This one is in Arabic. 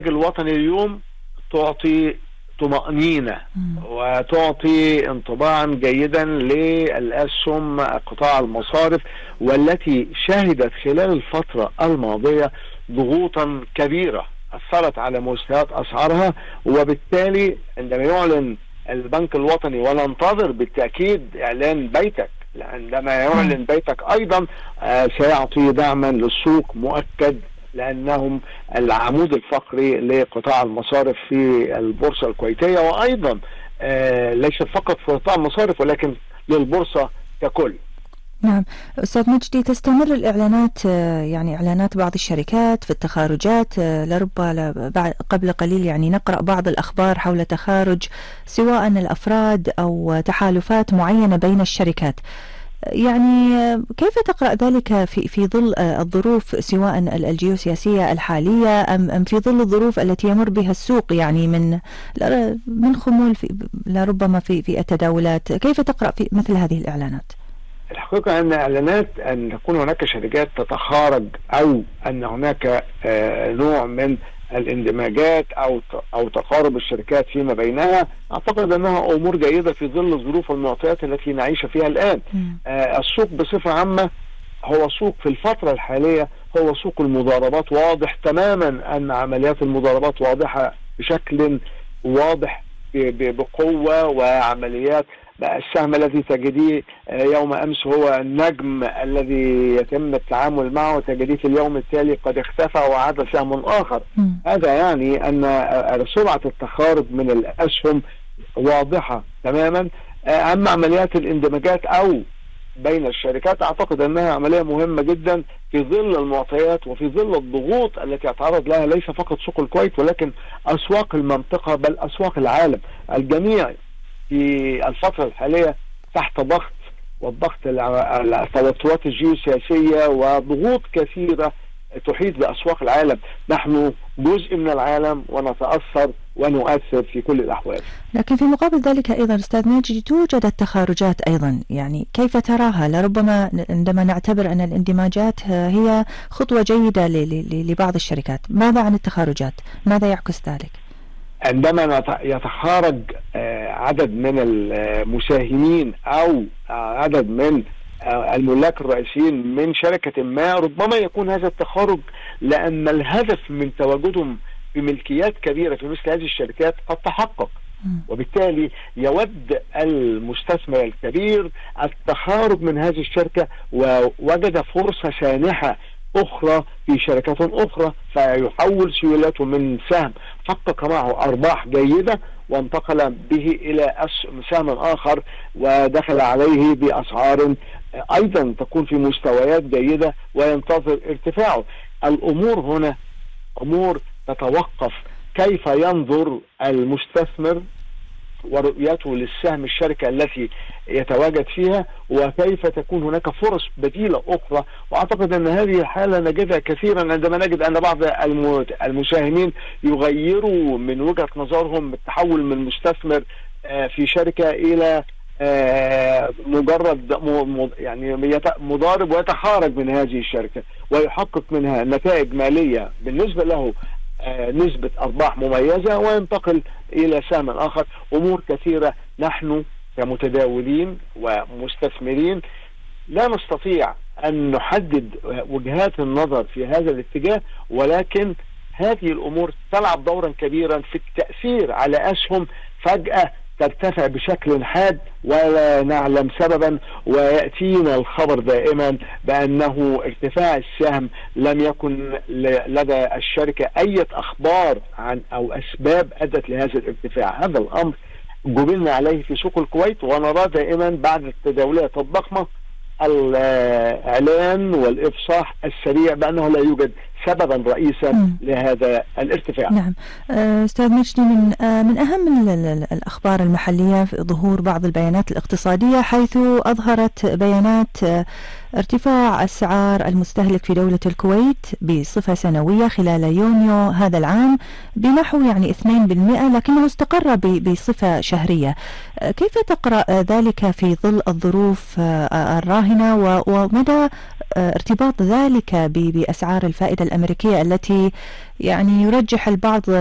الوطني اليوم تعطي طمأنينة وتعطي انطباعا جيدا للأسهم قطاع المصارف، والتي شهدت خلال الفترة الماضية ضغوطا كبيرة أثرت على مستويات أسعارها. وبالتالي عندما يعلن البنك الوطني، وننتظر بالتأكيد إعلان بيتك، عندما يعلن بيتك أيضا سيعطي دعما للسوق مؤكد، لأنهم العمود الفقري لقطاع المصارف في البورصة الكويتية، وأيضا ليس فقط في قطاع المصارف ولكن للبورصة ككل. نعم أستاذ مجدي، تستمر الإعلانات، يعني إعلانات بعض الشركات في التخارجات. لربما قبل قليل يعني نقرأ بعض الأخبار حول تخارج سواء الأفراد أو تحالفات معينة بين الشركات. يعني كيف تقرأ ذلك في ظل الظروف سواء الجيوسياسية الحالية أم في ظل الظروف التي يمر بها السوق، يعني من خمول لربما في التداولات؟ كيف تقرأ في مثل هذه الإعلانات؟ الحقيقة أن إعلانات أن تكون هناك شركات تتخارج أو أن هناك نوع من الاندماجات أو تقارب الشركات فيما بينها، أعتقد أنها أمور جيدة في ظل الظروف والمعطيات التي نعيش فيها الآن. السوق بصفة عامة هو سوق في الفترة الحالية هو سوق المضاربات. واضح تماما أن عمليات المضاربات واضحة بشكل واضح بقوة، وعمليات السهم الذي تجديه يوم أمس هو النجم الذي يتم التعامل معه، تجديه في اليوم التالي قد اختفى وعاد سهم آخر. هذا يعني أن سرعة التخارج من الأسهم واضحة تماما. أما عمليات الاندماجات أو بين الشركات، أعتقد أنها عملية مهمة جدا في ظل المعطيات وفي ظل الضغوط التي يتعرض لها ليس فقط سوق الكويت ولكن أسواق المنطقة بل أسواق العالم. الجميع في الفترة الحالية تحت ضغط، والضغط التوترات الجيوسياسية وضغوط كثيرة تحيط بأسواق العالم. نحن جزء من العالم ونتأثر ونؤثر في كل الأحوال. لكن في مقابل ذلك أيضا أستاذ ماجد توجد التخارجات أيضا، يعني كيف تراها؟ لربما عندما نعتبر أن الاندماجات هي خطوة جيدة لبعض الشركات، ماذا عن التخارجات؟ ماذا يعكس ذلك؟ عندما يتخارج عدد من المساهمين أو عدد من الملاك الرئيسيين من شركة ما، ربما يكون هذا التخارج لأن الهدف من تواجدهم بملكيات كبيرة في مثل هذه الشركات قد تحقق، وبالتالي يود المستثمر الكبير التخارج من هذه الشركة ووجد فرصة سانحة أخرى في شركات أخرى، فيحول سيولته من سهم حقق معه أرباح جيدة وانتقل به إلى سهم آخر ودخل عليه بأسعار أيضا تكون في مستويات جيدة وينتظر ارتفاعه. الأمور هنا أمور تتوقف كيف ينظر المستثمر ورؤيته للسهم الشركة التي يتواجد فيها، وكيف تكون هناك فرص بديلة أخرى. وأعتقد أن هذه الحالة نجدها كثيرا عندما نجد أن بعض المساهمين يغيروا من وجهة نظرهم التحول من مستثمر في شركة إلى مجرد يعني مضارب ويتخارج من هذه الشركة ويحقق منها نتائج مالية بالنسبة له نسبة أرباح مميزة وينتقل إلى سهم آخر. أمور كثيرة نحن كمتداولين ومستثمرين لا نستطيع أن نحدد وجهات النظر في هذا الاتجاه، ولكن هذه الأمور تلعب دورا كبيرا في التأثير على أسهم فجأة ترتفع بشكل حاد ولا نعلم سببا، ويأتينا الخبر دائما بأنه ارتفاع السهم لم يكن لدى الشركة أي أخبار عن أو أسباب أدت لهذا الارتفاع. هذا الأمر جبلنا عليه في سوق الكويت، ونرى دائما بعد التداولات الضخمة الإعلان والإفصاح السريع بأنه لا يوجد سببا رئيسا لهذا الارتفاع. نعم أستاذ مجدي، من أهم الأخبار المحلية ظهور بعض البيانات الاقتصادية، حيث أظهرت بيانات ارتفاع أسعار المستهلك في دولة الكويت بصفة سنوية خلال يونيو هذا العام بنحو يعني 2%، لكنه استقر بصفة شهرية. كيف تقرأ ذلك في ظل الظروف الراهنة ومدى ارتباط ذلك بأسعار الفائدة الأمريكية التي يعني يرجح البعض